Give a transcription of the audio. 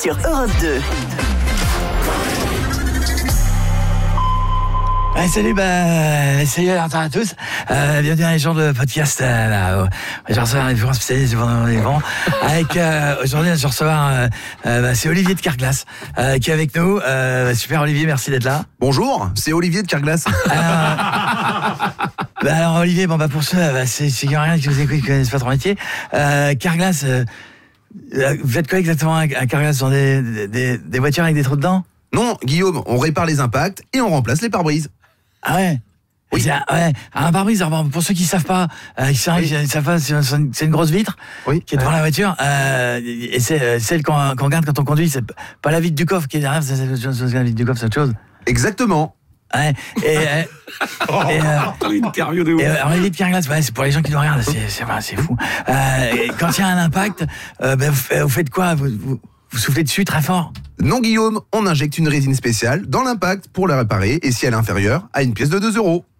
sur Europe 2. Ouais, salut, salut à tous. Bienvenue dans les gens de podcast. Je reçois un référent spécialiste pendant les vents. Avec aujourd'hui, je recevoir c'est Olivier de Carglass qui est avec nous. Super Olivier, merci d'être là. Bonjour, c'est Olivier de Carglass. Alors Olivier, pour ceux, c'est rien qui vous écoute, qui connaissent pas ton métier. Carglass, vous faites quoi exactement à Carglass? Dans des voitures avec des trous dedans? Non, Guillaume, on répare les impacts et on remplace les pare-brises. Ah ouais. Oui. Un pare-brise, pour ceux qui savent pas, c'est une grosse vitre qui est devant la voiture, et c'est celle qu'on regarde quand on conduit, c'est pas la vitre du coffre qui est derrière, c'est la vitre du coffre, c'est autre chose. Exactement. Ouais, Interview de ouf. Alors les vitres Carglass, c'est pour les gens qui nous regardent, c'est fou. Quand il y a un impact, vous faites quoi? Vous soufflez dessus très fort? Non, Guillaume, on injecte une résine spéciale dans l'impact pour la réparer, et si elle est inférieure, à une pièce de 2 €.